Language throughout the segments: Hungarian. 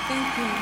Thank you.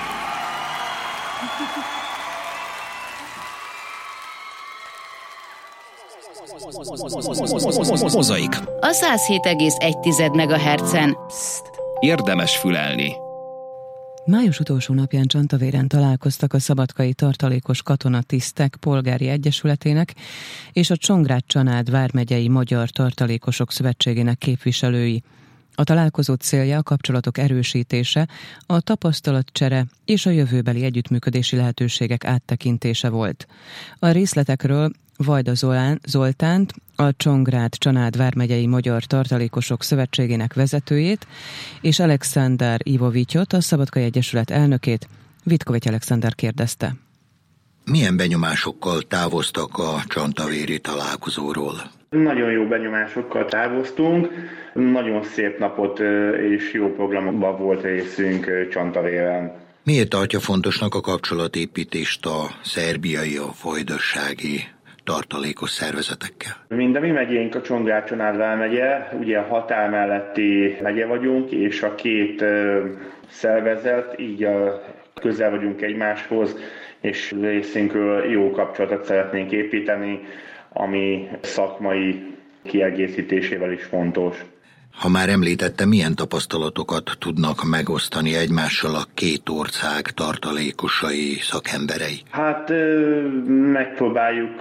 Mozaik. A 107,1 MHz-en. Érdemes fülelni. Május utolsó napján Csantavéren találkoztak a szabadkai tartalékos katonatisztek polgári egyesületének és a Csongrád-Csanád vármegyei Magyar Tartalékosok Szövetségének képviselői. A találkozó célja a kapcsolatok erősítése, a tapasztalatcsere és a jövőbeli együttműködési lehetőségek áttekintése volt. A részletekről Vajda Zoltánt, a Csongrád-Csanád vármegyei Magyar Tartalékosok Szövetségének vezetőjét, és Alexander Ivovityot, a Szabadkai Egyesület elnökét, Vitkovics Alexander kérdezte. Milyen benyomásokkal távoztak a csantavéri találkozóról? Nagyon jó benyomásokkal távoztunk, nagyon szép napot és jó programokban volt részünk Csantavéren. Miért tartja fontosnak a kapcsolatépítést a szerbiai, a vajdasági tartalékos szervezetekkel? Mind a mi megyénk a Csongrád-Csanád vármegye, ugye a határ melletti megye vagyunk, és a két szervezet, így közel vagyunk egymáshoz, és részünkről jó kapcsolatot szeretnénk építeni, ami szakmai kiegészítésével is fontos. Ha már említette, milyen tapasztalatokat tudnak megosztani egymással a két ország tartalékosai, szakemberei? Hát megpróbáljuk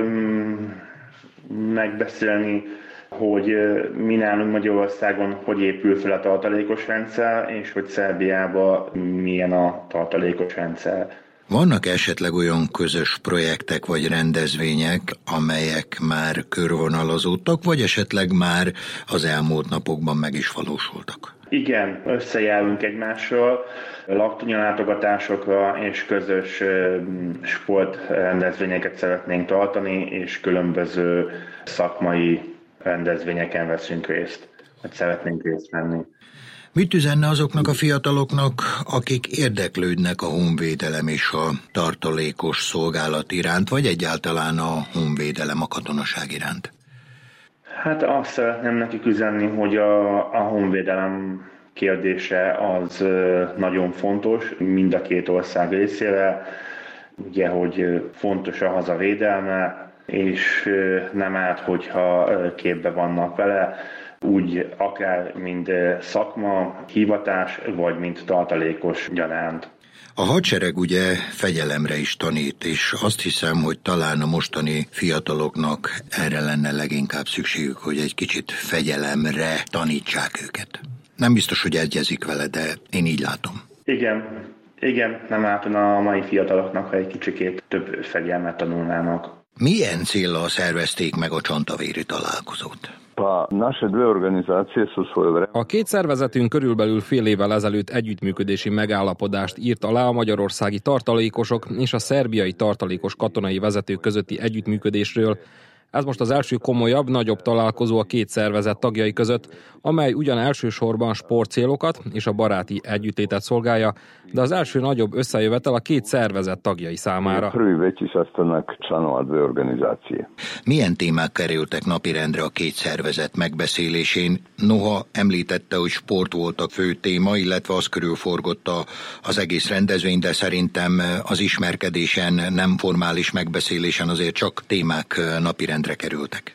megbeszélni, hogy mi nálunk Magyarországon hogy épül fel a tartalékos rendszer, és hogy Szerbiában milyen a tartalékos rendszer. Vannak esetleg olyan közös projektek vagy rendezvények, amelyek már körvonalazódtak, vagy esetleg már az elmúlt napokban meg is valósultak? Igen, összejárunk egymással laktanya-látogatásokra, és közös sportrendezvényeket szeretnénk tartani, és különböző szakmai rendezvényeken veszünk részt, vagy szeretnénk részt venni. Mit üzenne azoknak a fiataloknak, akik érdeklődnek a honvédelem és a tartalékos szolgálat iránt, vagy egyáltalán a honvédelem, a katonaság iránt? Hát azt szeretném nekik üzenni, hogy a honvédelem kérdése az nagyon fontos mind a két ország részére. Ugye, hogy fontos a hazavédelme, és nem árt, hogyha képbe vannak vele, úgy akár mind szakma, hivatás, vagy mind tartalékos gyanánt. A hadsereg ugye fegyelemre is tanít, és azt hiszem, hogy talán a mostani fiataloknak erre lenne leginkább szükségük, hogy egy kicsit fegyelemre tanítsák őket. Nem biztos, hogy egyezik vele, de én így látom. Igen, nem ártana a mai fiataloknak, ha egy kicsikét több fegyelmet tanulnának. Milyen céllal szervezték meg a csantavéri találkozót? A két szervezetünk körülbelül fél évvel ezelőtt együttműködési megállapodást írt alá a magyarországi tartalékosok és a szerbiai tartalékos katonai vezetők közötti együttműködésről. Ez most az első komolyabb, nagyobb találkozó a két szervezet tagjai között, amely ugyan elsősorban sportcélokat és a baráti együttétet szolgálja, de az első nagyobb összejövetel a két szervezet tagjai számára. Milyen témák kerültek napirendre a két szervezet megbeszélésén? Noha említette, hogy sport volt a fő téma, illetve az körülforgott az egész rendezvény, de szerintem az ismerkedésen, nem formális megbeszélésen azért csak témák napirendre kerültek.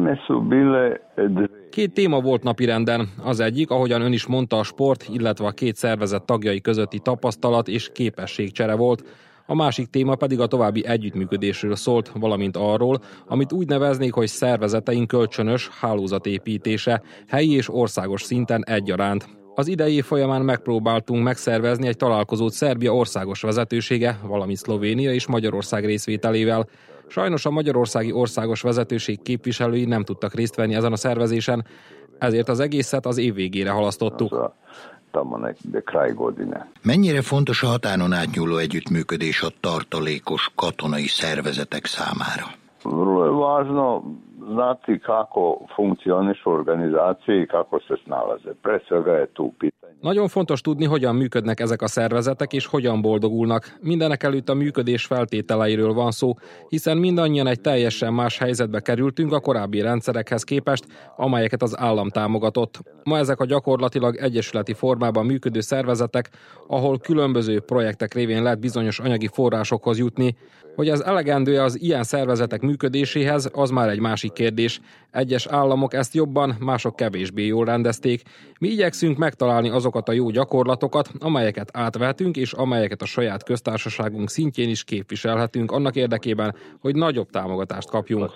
Két téma volt napirenden. Az egyik, ahogyan ön is mondta, a sport, illetve a két szervezet tagjai közötti tapasztalat és képességcsere volt. A másik téma pedig a további együttműködésről szólt, valamint arról, amit úgy neveznék, hogy szervezeteink kölcsönös hálózatépítése, helyi és országos szinten egyaránt. Az idei év folyamán megpróbáltunk megszervezni egy találkozót Szerbia országos vezetősége, valamint Szlovénia és Magyarország részvételével. Sajnos a magyarországi országos vezetőség képviselői nem tudtak részt venni ezen a szervezésen, ezért az egészet az év végére halasztottuk. Mennyire fontos a határon átnyúló együttműködés a tartalékos katonai szervezetek számára? znati kako funkcionišu organizacije i kako se snalaze. Pre svega je tu pitanje. Nagyon fontos tudni, hogyan működnek ezek a szervezetek és hogyan boldogulnak. Mindenekelőtt a működés feltételeiről van szó, hiszen mindannyian egy teljesen más helyzetbe kerültünk a korábbi rendszerekhez képest, amelyeket az állam támogatott. Ma ezek a gyakorlatilag egyesületi formában működő szervezetek, ahol különböző projektek révén lehet bizonyos anyagi forrásokhoz jutni. Hogy ez elegendő az ilyen szervezetek működéséhez, az már egy másik kérdés. Egyes államok ezt jobban, mások kevésbé jól rendezték. Mi igyekszünk megtalálni azokat a jó gyakorlatokat, amelyeket átvehetünk, és amelyeket a saját köztársaságunk szintjén is képviselhetünk annak érdekében, hogy nagyobb támogatást kapjunk.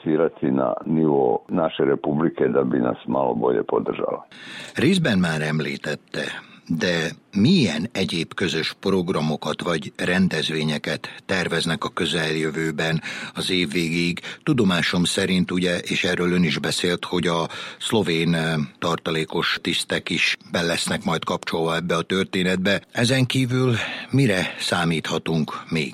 Részben már említette, de milyen egyéb közös programokat vagy rendezvényeket terveznek a közeljövőben az év végéig? Tudomásom szerint ugye, és erről ön is beszélt, hogy a szlovén tartalékos tisztek is be lesznek majd kapcsolva ebbe a történetbe. Ezen kívül mire számíthatunk még?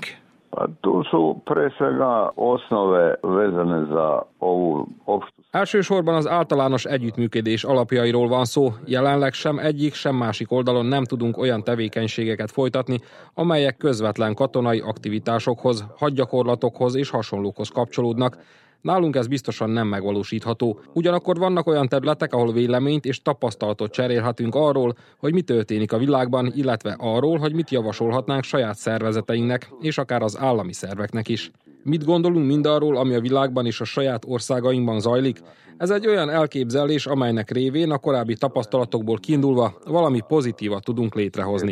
Elsősorban az általános együttműködés alapjairól van szó. Jelenleg sem egyik, sem másik oldalon nem tudunk olyan tevékenységeket folytatni, amelyek közvetlen katonai aktivitásokhoz, hadgyakorlatokhoz és hasonlókhoz kapcsolódnak. Nálunk ez biztosan nem megvalósítható. Ugyanakkor vannak olyan területek, ahol véleményt és tapasztalatot cserélhetünk arról, hogy mi történik a világban, illetve arról, hogy mit javasolhatnánk saját szervezeteinknek, és akár az állami szerveknek is. Mit gondolunk mindarról, ami a világban és a saját országainkban zajlik? Ez egy olyan elképzelés, amelynek révén a korábbi tapasztalatokból kiindulva valami pozitívat tudunk létrehozni.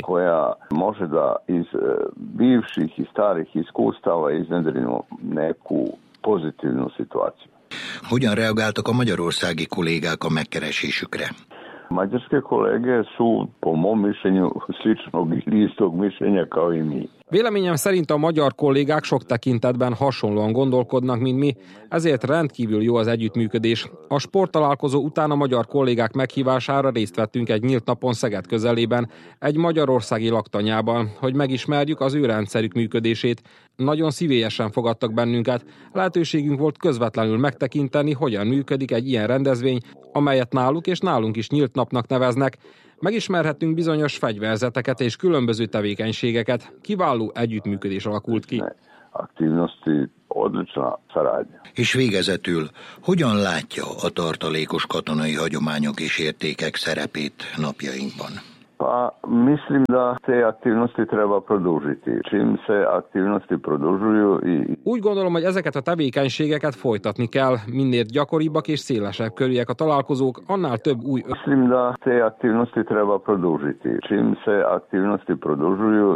Pozitívnu situáciu. Hogyan reagáltak a magyarországi kollégák a megkeresésükre? Mađarske kolege su, po mom mišljenju, sličnog ili istog mišljenja kao i mi. Véleményem szerint a magyar kollégák sok tekintetben hasonlóan gondolkodnak, mint mi, ezért rendkívül jó az együttműködés. A sporttalálkozó után a magyar kollégák meghívására részt vettünk egy nyílt napon Szeged közelében, egy magyarországi laktanyában, hogy megismerjük az ő rendszerük működését. Nagyon szívélyesen fogadtak bennünket, lehetőségünk volt közvetlenül megtekinteni, hogyan működik egy ilyen rendezvény, amelyet náluk és nálunk is nyílt napnak neveznek. Megismerhettünk bizonyos fegyverzeteket és különböző tevékenységeket. Kiváló együttműködés alakult ki. És végezetül, hogyan látja a tartalékos katonai hagyományok és értékek szerepét napjainkban? Mislim da te aktivnosti treba produžiti. Čim se aktivnosti produžuju Úgy gondolom, hogy ezeket a tevékenységeket folytatni kell. Minél gyakoribbak és szélesebb körűek a találkozók, annál több új... Mislim da te aktivnosti treba produžiti. Čim se aktivnosti produžuju